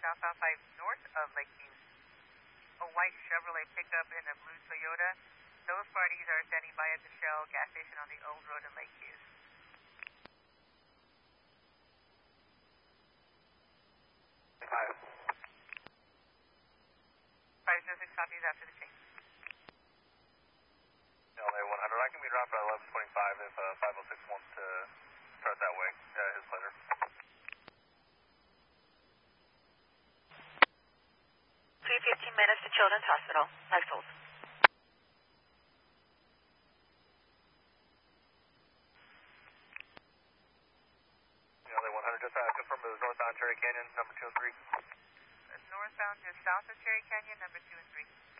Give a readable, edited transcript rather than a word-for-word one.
southbound 5 north of Lakeview. A white Chevrolet pickup and a blue Toyota. Those parties are standing by at the Shell gas station on the Old Road in Lakeview. 506 copies after the change. LA 100, I can be dropped at 11:25 if 506 wants to start that way. His pleasure. 3:15 minutes to Children's Hospital. Life hold. LA 100, just confirm it was northbound Cherry Canyon, number 2 and 3. Northbound just south of Cherry Canyon, number 2 and 3.